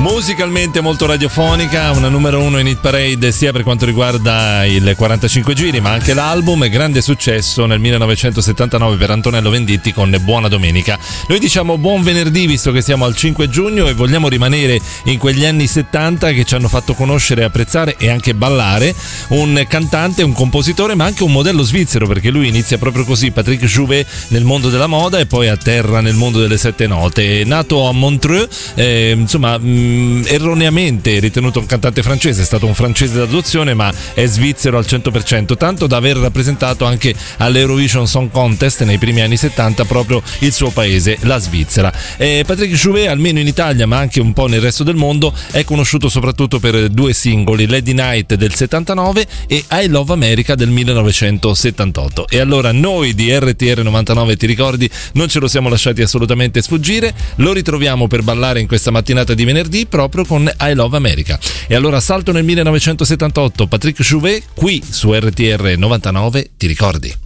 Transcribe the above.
Musicalmente molto radiofonica, una numero 1 in Hit Parade sia per quanto riguarda il 45 giri ma anche l'album, grande successo nel 1979 per Antonello Venditti con Buona Domenica. Noi diciamo buon venerdì visto che siamo al 5 giugno e vogliamo rimanere in quegli anni 70 che ci hanno fatto conoscere, apprezzare e anche ballare un cantante, un compositore ma anche un modello svizzero, perché lui inizia proprio così, Patrick Jouvet, nel mondo della moda e poi atterra nel mondo delle sette note. Nato a Montreux, erroneamente ritenuto un cantante francese, è stato un francese d'adozione ma è svizzero al 100%, tanto da aver rappresentato anche all'Eurovision Song Contest nei primi anni 70 proprio il suo paese, la Svizzera. Patrick Jouvet, almeno in Italia ma anche un po' nel resto del mondo, è conosciuto soprattutto per due singoli, Lady Night del 79 e I Love America del 1978. E allora noi di RTR 99, ti ricordi, non ce lo siamo lasciati assolutamente sfuggire, lo ritroviamo per ballare in questa mattinata di venerdì proprio con I Love America. E allora salto nel 1978, Patrick Jouvet qui su RTR 99, ti ricordi?